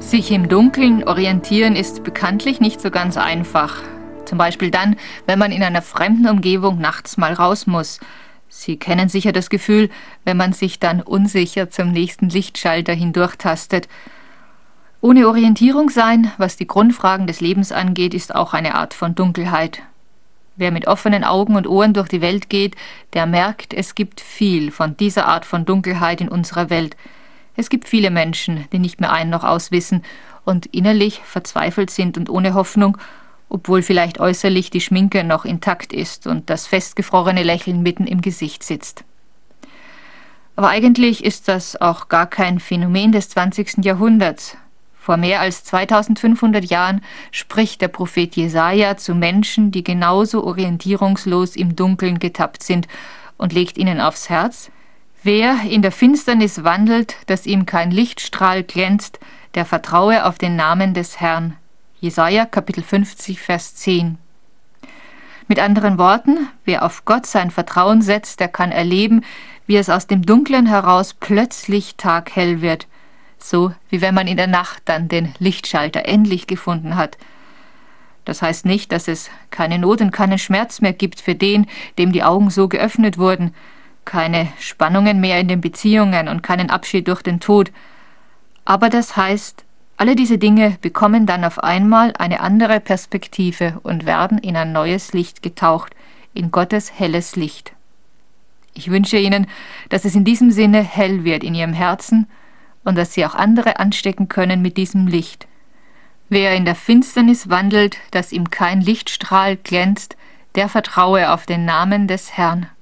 Sich im Dunkeln orientieren ist bekanntlich nicht so ganz einfach. Zum Beispiel dann, wenn man in einer fremden Umgebung nachts mal raus muss. Sie kennen sicher das Gefühl, wenn man sich dann unsicher zum nächsten Lichtschalter hindurchtastet. Ohne Orientierung sein, was die Grundfragen des Lebens angeht, ist auch eine Art von Dunkelheit. Wer mit offenen Augen und Ohren durch die Welt geht, der merkt, es gibt viel von dieser Art von Dunkelheit in unserer Welt. Es gibt viele Menschen, die nicht mehr ein noch auswissen und innerlich verzweifelt sind und ohne Hoffnung, obwohl vielleicht äußerlich die Schminke noch intakt ist und das festgefrorene Lächeln mitten im Gesicht sitzt. Aber eigentlich ist das auch gar kein Phänomen des 20. Jahrhunderts. Vor mehr als 2500 Jahren spricht der Prophet Jesaja zu Menschen, die genauso orientierungslos im Dunkeln getappt sind, und legt ihnen aufs Herz: Wer in der Finsternis wandelt, dass ihm kein Lichtstrahl glänzt, der vertraue auf den Namen des Herrn. Jesaja, Kapitel 50, Vers 10. Mit anderen Worten, wer auf Gott sein Vertrauen setzt, der kann erleben, wie es aus dem Dunklen heraus plötzlich taghell wird. So wie wenn man in der Nacht dann den Lichtschalter endlich gefunden hat. Das heißt nicht, dass es keine Not und keinen Schmerz mehr gibt für den, dem die Augen so geöffnet wurden, keine Spannungen mehr in den Beziehungen und keinen Abschied durch den Tod. Aber das heißt, alle diese Dinge bekommen dann auf einmal eine andere Perspektive und werden in ein neues Licht getaucht, in Gottes helles Licht. Ich wünsche Ihnen, dass es in diesem Sinne hell wird in Ihrem Herzen und dass Sie auch andere anstecken können mit diesem Licht. Wer in der Finsternis wandelt, dass ihm kein Lichtstrahl glänzt, der vertraue auf den Namen des Herrn.